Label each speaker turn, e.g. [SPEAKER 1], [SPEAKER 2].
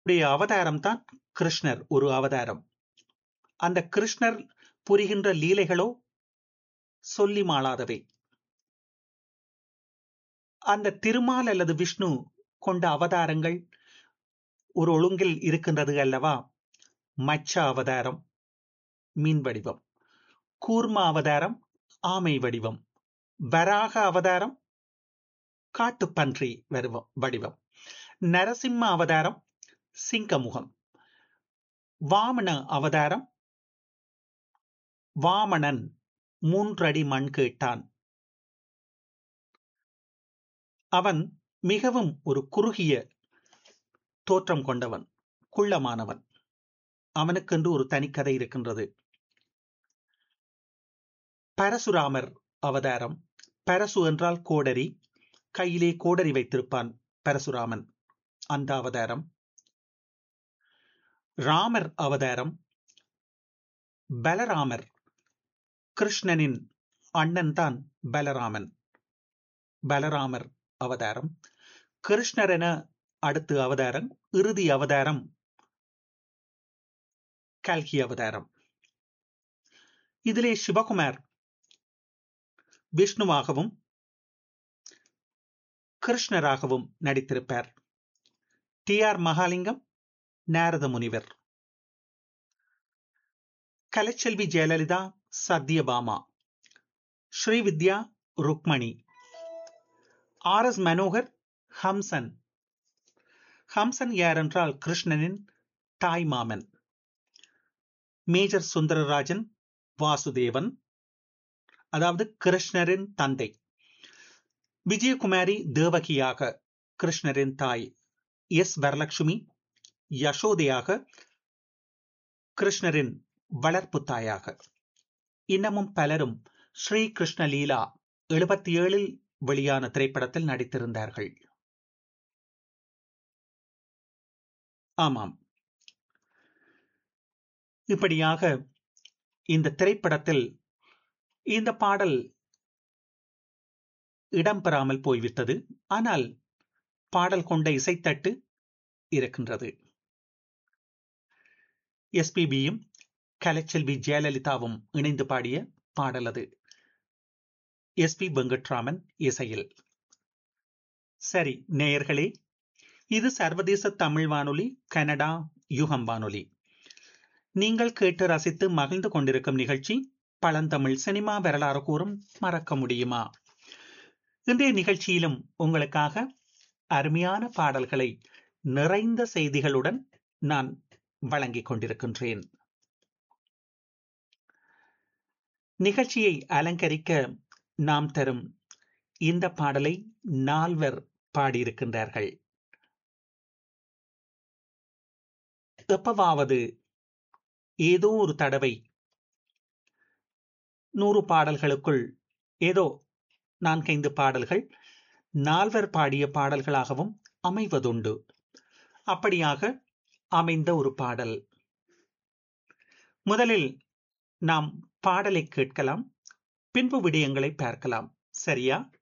[SPEAKER 1] அவதாரம் தான் கிருஷ்ணர், ஒரு அவதாரம். அந்த கிருஷ்ணர் புரிகின்ற லீலைகளோ சொல்லி மாளாதவை. அந்த திருமால் அல்லது விஷ்ணு கொண்ட அவதாரங்கள் ஒரு ஒழுங்கில் இருக்கின்றது அல்லவா? மச்ச அவதாரம் மீன் வடிவம், கூர்ம அவதாரம் ஆமை வடிவம், வராக அவதாரம் காட்டுப்பன்றி வடிவம், நரசிம்ம அவதாரம் சிங்கமுகம், வாமன அவதாரம் வாமணன் 3 அடி மண் கேட்டான். அவன் மிகவும் ஒரு குறுகிய தோற்றம் கொண்டவன், குள்ளமானவன். அவனுக்கென்று ஒரு தனிக்கதை இருக்கின்றது. பரசுராமர் அவதாரம். பரசு என்றால் கோடரி, கையிலே கோடரி வைத்திருப்பான் பரசுராமன், அந்த அவதாரம். ராமர் அவதாரம். பலராமர், கிருஷ்ணனின் அண்ணன் தான் பலராமன், பலராமர் அவதாரம். கிருஷ்ணர் என அடுத்த அவதாரம், இறுதி அவதாரம் கல்கி அவதாரம். இதிலே சிவகுமார் விஷ்ணுவாகவும் கிருஷ்ணராகவும் நடித்திருப்பார். டி.ஆர். மகாலிங்கம் நாரத முனிவர், கலைச்செல்வி ஜெயலலிதா சத்யபாமா, ஸ்ரீவித்யா ருக்மணி, ஆர்.எஸ். மனோகர் ஹம்சன். ஹம்சன் யார் என்றால் கிருஷ்ணனின் தாய் மாமன். மேஜர் சுந்தரராஜன் வாசுதேவன், அதாவது கிருஷ்ணரின் தந்தை. விஜயகுமாரி தேவகியாக கிருஷ்ணரின் தாய். எஸ். வரலட்சுமி யசோதையாக கிருஷ்ணரின் வளர்ப்பு தாயாக. இன்னமும் பலரும் ஸ்ரீ கிருஷ்ண லீலா 77 வெளியான திரைப்படத்தில் நடித்திருந்தார்கள். ஆமாம், இப்படியாக இந்த திரைப்படத்தில் இந்த பாடல் இடம்பெறாமல் போய்விட்டது. ஆனால் பாடல் கொண்ட இசைத்தட்டு இருக்கின்றது. எஸ்பிபியும் கலைச்செல்வி ஜெயலலிதாவும் இணைந்து பாடிய பாடல் அது, எஸ்.பி. வெங்கட்ராமன் இசையில். சரி நேயர்களே, இது சர்வதேச தமிழ் வானொலி, கனடா யுகம் வானொலி. நீங்கள் கேட்டு ரசித்து மகிழ்ந்து கொண்டிருக்கும் நிகழ்ச்சி பழந்தமிழ் சினிமா வரலாறு கூறும் மறக்க முடியுமா. இன்றைய நிகழ்ச்சியிலும் உங்களுக்காக அருமையான பாடல்களை நிறைந்த செய்திகளுடன் நான் வழங்கிக் கொண்டிருக்கின்றேன். நிகழ்ச்சியை அலங்கரிக்க நாம் தரும் இந்த பாடலை 4 பாடியிருக்கின்றார்கள். எப்பவாவது ஏதோ ஒரு தடவை 100 பாடல்களுக்குள் ஏதோ 4-5 பாடல்கள் 4 பாடிய பாடல்களாகவும் அமைவதுண்டு. அப்படியாக அமைந்த ஒரு பாடல். முதலில் நாம் பாடலை கேட்கலாம், பின்பு விடயங்களை பார்க்கலாம். சரியா?